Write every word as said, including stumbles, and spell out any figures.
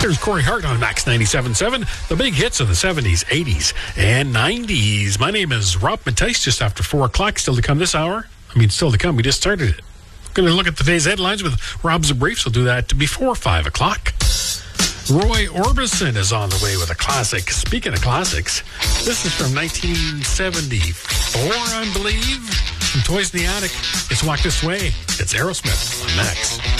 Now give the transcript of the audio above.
There's Corey Hart on Max ninety-seven point seven, the big hits of the seventies, eighties, and nineties. My name is Rob Mattice, just after four o'clock. Still to come this hour. I mean, still to come. We just started it. Going to look at today's headlines with Rob's Briefs. We'll do that before five o'clock. Roy Orbison is on the way with a classic. Speaking of classics, this is from nineteen seventy-four, I believe. From Toys in the Attic. It's Walk This Way. It's Aerosmith on Max.